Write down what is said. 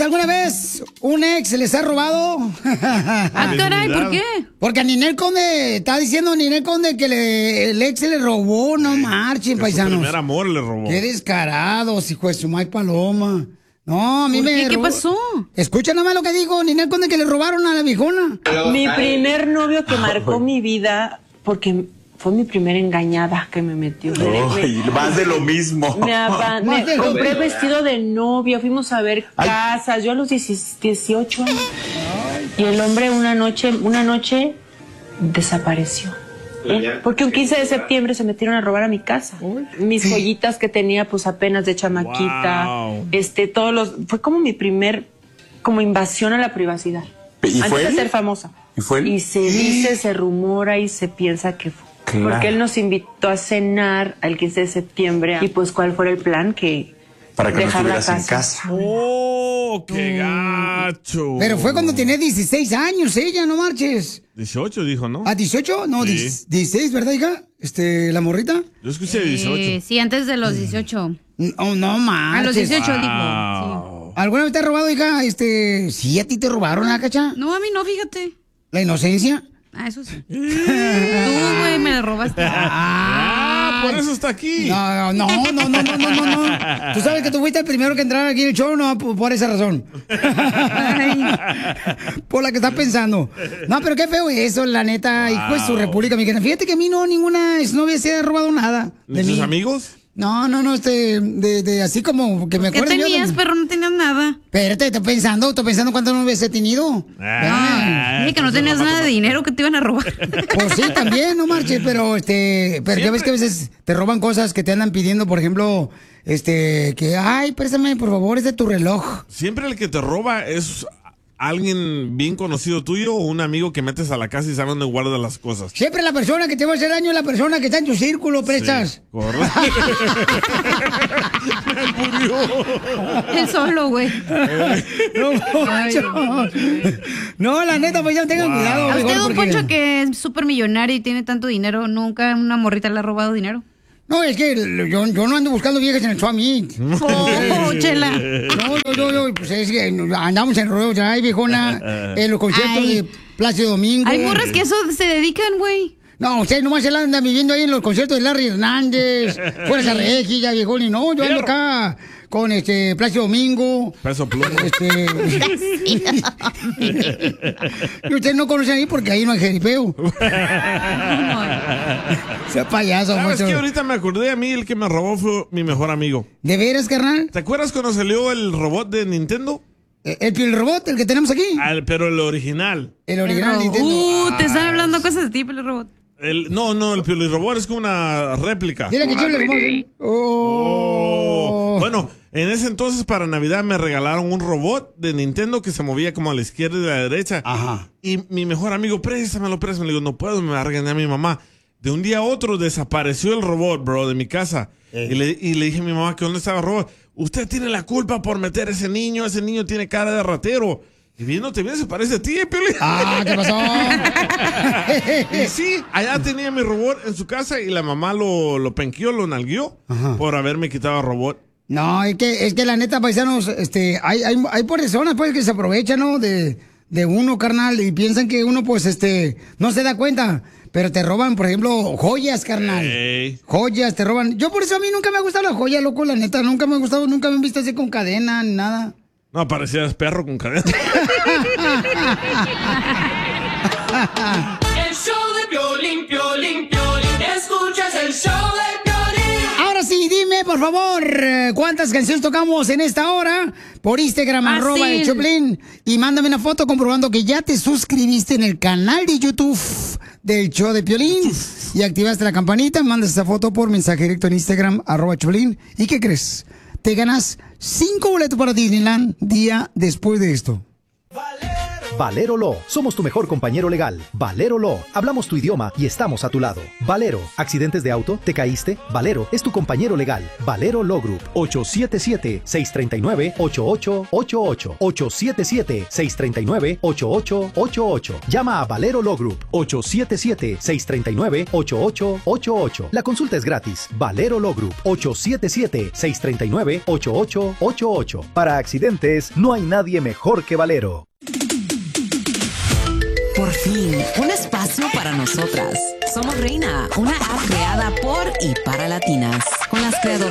alguna vez un ex les ha robado? Ah, caray, ¿por qué? Porque a Ninel Conde, está diciendo Ninel Conde que el ex se le robó, no marchen, paisanos. Su primer amor le robó. Qué descarados, hijo de su Mike Paloma. No, a mí me... ¿Qué pasó? Escucha nada más lo que dijo Ninel Conde, que le robaron a la viejona. Mi primer novio que marcó mi vida, porque fue mi primera engañada que me metió. Más de lo mismo. Me compré vestido de novia, fuimos a ver casas, yo a los 18 años. Y el hombre una noche desapareció. Porque un 15 de septiembre se metieron a robar a mi casa. Mis joyitas que tenía pues apenas de chamaquita. Wow. Fue como mi primer invasión a la privacidad. ¿Y antes fue de él? ser famosa. ¿Y fue él? Y se dice, se rumora y se piensa que fue. Claro. Porque él nos invitó a cenar el 15 de septiembre. Y pues, ¿cuál fue el plan? Para que no dejar la estuvieras en casa. ¡Oh, qué gacho! Pero fue cuando tenía 16 años ella, no marches. 18 dijo, ¿no? ¿A 18? No, Sí. 16, ¿verdad, hija? ¿La morrita? Yo escuché 18. Sí, antes de los 18. No marches. A los 18 Wow. dijo. ¿Alguna vez te ha robado, hija? Sí, a ti te robaron, ¿ah, cacha? Sí. No, a mí no, fíjate. ¿La inocencia? Ah, eso sí. Tú, güey, me la robaste. Por eso está aquí. No. Tú sabes que tú fuiste el primero que entrar aquí en el show, no por esa razón. Por la que estás pensando. No, pero qué feo eso, la neta, hijo de su República Mexicana. Fíjate que a mí ninguna exnovia se ha robado nada. ¿De tus amigos? No, así como que me ¿Qué acuerdo yo. tenías, perro? No tenías nada. Espérate, estoy pensando cuántas novias he tenido. Dije que no tenías nada de dinero que te iban a robar. Pues sí, también, no marches, pero ya ves que a veces te roban cosas que te andan pidiendo, por ejemplo, ay, préstame, por favor, es de tu reloj. Siempre el que te roba es alguien bien conocido tuyo o un amigo que metes a la casa y sabe dónde guarda las cosas. Siempre la persona que te va a hacer daño es la persona que está en tu círculo, prestas. Sí, correcto. Me murió. Él solo, güey. No, la neta, pues ya tengan cuidado. A usted, mejor, don porque- Poncho, que es súper millonario y tiene tanto dinero, ¿nunca una morrita le ha robado dinero? No, es que yo no ando buscando viejas en el Swami. Oh, chela. No, yo, pues es que andamos en Rodeo Drive, viejona, en los conciertos Ay. de Plácido Domingo. Hay morras que eso se dedican, güey. No, ustedes nomás se la andan viviendo ahí en los conciertos de Larry Hernández, Fuerza Regia, viejón, y no, yo ando acá con Plácido Domingo. Peso pluma. Y ustedes no conocen ahí porque ahí no hay jeripeo. Sea payaso, ¿Sabes mocho. qué? Ahorita me acordé, a mí el que me robó fue mi mejor amigo. ¿De veras, carnal? ¿Te acuerdas cuando salió el robot de Nintendo? ¿El robot, el que tenemos aquí? Pero el original. El original Nintendo. Te están hablando cosas de ti, el robot. No, el Piolirobot es como una réplica. Dile que chule, hermoso. Oh. Bueno, en ese entonces para Navidad me regalaron un robot de Nintendo que se movía como a la izquierda y a la derecha. Ajá. Y mi mejor amigo, préstamelo. Le digo, no puedo, me va a regañar mi mamá. De un día a otro desapareció el robot, bro, de mi casa. Y le dije a mi mamá que dónde estaba el robot. Usted tiene la culpa por meter a ese niño tiene cara de ratero. Y viéndote bien se parece a ti, Piolín. ¿Qué pasó? Y sí, allá tenía mi robot en su casa y la mamá lo penqueó, lo nalgueó por haberme quitado el robot. No, es que la neta, paisanos, hay personas pues que se aprovechan, ¿no? De uno, carnal, y piensan que uno, pues, no se da cuenta. Pero te roban, por ejemplo, joyas, carnal. Ey. Joyas, te roban. Yo por eso a mí nunca me ha gustado la joya, loco, la neta. Nunca me ha gustado, nunca me he visto así con cadena, ni nada. No, parecías perro con cadena. El show de Piolín, Piolín, Piolín. Escuchas el show de Piolín. Ahora sí, dime, por favor, ¿cuántas canciones tocamos en esta hora? Por Instagram, @el Choplin. Y mándame una foto comprobando que ya te suscribiste en el canal de YouTube del show de Piolín. Y activaste la campanita, mandas esa foto por mensaje directo en Instagram, @Choplin. ¿Y qué crees? Te ganas 5 boletos para Disneyland día después de esto. Valero Law. Somos tu mejor compañero legal. Valero Law. Hablamos tu idioma y estamos a tu lado. Valero. ¿Accidentes de auto? ¿Te caíste? Valero es tu compañero legal. Valero Law Group. 877-639-8888. 877-639-8888. Llama a Valero Law Group. 877-639-8888. La consulta es gratis. Valero Law Group. 877-639-8888. Para accidentes, no hay nadie mejor que Valero. Por fin, un espacio para nosotras. Somos Reina, una app creada por y para latinas, con las creadoras